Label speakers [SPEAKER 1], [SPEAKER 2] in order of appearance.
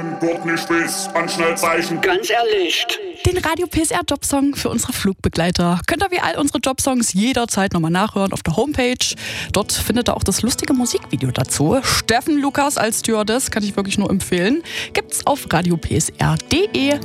[SPEAKER 1] Wenn Gurt nicht weiß, Anschnallzeichen.
[SPEAKER 2] Ganz ehrlich.
[SPEAKER 3] Den Radio PSR Jobsong für unsere Flugbegleiter könnt ihr wie all unsere Jobsongs jederzeit nochmal nachhören auf der Homepage. Dort findet ihr auch das lustige Musikvideo dazu. Steffen Lukas als Stewardess kann ich wirklich nur empfehlen. Gibt's auf radiopsr.de.